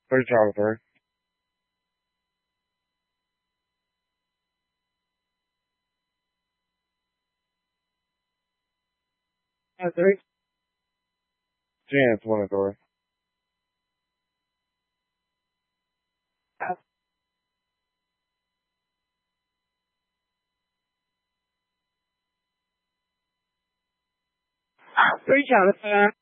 3 Charlie 3. 3. Jan 23. 3 Charlie 5.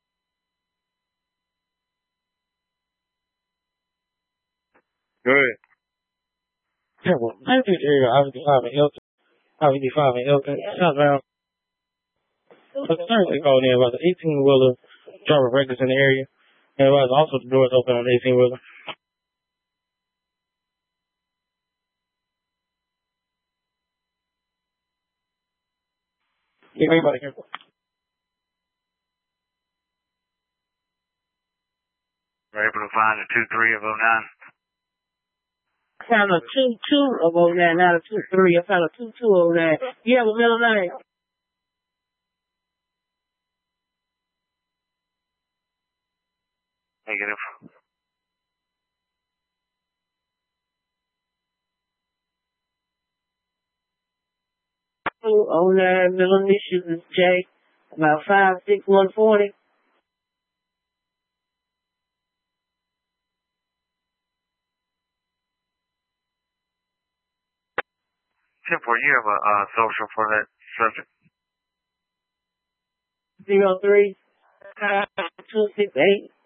Go ahead. Temple 93 Ivy Hilton. Ivy 5 and Hilton. Southbound. Thursday called in about the 18-wheeler driver breakers in the area. And it was also the doors open on the 18-wheeler. Anybody here? We're able to find a 2-3 of 09. I found a 2-2 of 09, not a 2-3. I found a 2-2 of 09. You have a middle name? Negative. 209, middle initials is J. About 5'6", 140. 10-4, you have a social for that subject. 03 268.